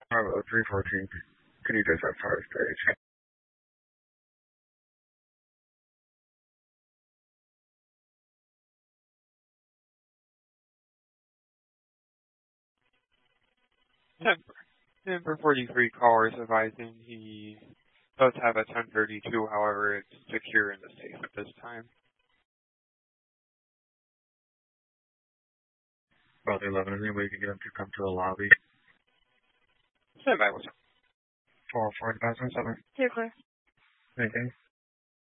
Bravo 314. Can you just have fire stage? Number 43 callers advising he does have a 1032, however, it's secure in the safe at this time. Bravo 11, is there any way you can get him to come to the lobby? Stand by, what's up? 404 2007. Clear, clear. Anything?